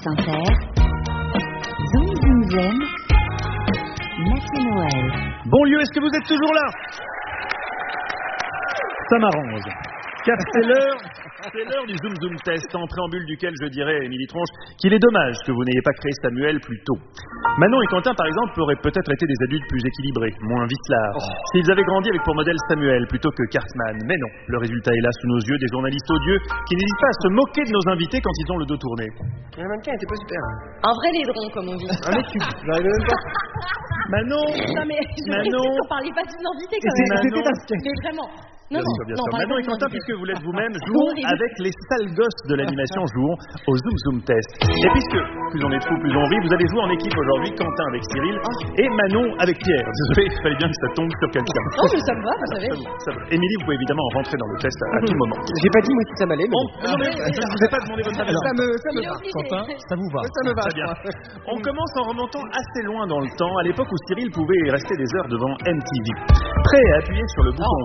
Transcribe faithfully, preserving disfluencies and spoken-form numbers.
France Inter, Zoom Zoom Zen, Mathieu Noël. Bon lieu, est-ce que vous êtes toujours là? Ça m'arrange. Car c'est l'heure, c'est l'heure du Zoom Zoom Test, en préambule duquel je dirais à Émilie Tronche qu'il est dommage que vous n'ayez pas créé Samuel plus tôt. Manon et Quentin, par exemple, auraient peut-être été des adultes plus équilibrés, moins vicelards, oh. s'ils avaient grandi avec pour modèle Samuel plutôt que Cartman. Mais non, le résultat est là sous nos yeux, des journalistes odieux qui n'hésitent pas à se moquer de nos invités quand ils ont le dos tourné. Le mannequin était pas super. Un vrai laidron, comme on dit. Un étude, j'arrivais même pas. Manon Non mais je Manon ne parlais pas d'une invité quand même. Manon Mais vraiment. Non, bien non, sûr, bien non, sûr. Manon et Quentin, puisque vous l'êtes vous-même, jouons horrible. avec les sales gosses de l'animation, jouons au Zoom Zoom Test. Et puisque plus on est de fous, plus on rit, vous allez jouer en équipe aujourd'hui, Quentin avec Cyril et Manon avec Pierre. Désolé, il fallait bien que ça tombe sur quelqu'un. Non mais ça me va, vous savez. Ça va. Émilie, vous pouvez évidemment rentrer dans le test à, à tout moment. J'ai pas dit moi si ça m'allait, mais On, non, mais je ne vous ai pas demandé votre avis. ça me, ça me va. Quentin, ça vous va? Ça me va. Très bien. On commence en remontant assez loin dans le temps, à l'époque où Cyril pouvait rester des heures devant M T V. Prêt à appuyer sur le bouton